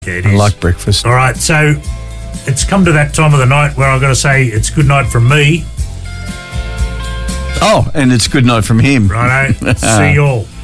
Yeah, it I is. like breakfast. All right, so it's come to that time of the night where I've got to say it's good night from me. Oh, and it's good night from him. Righto. See you all.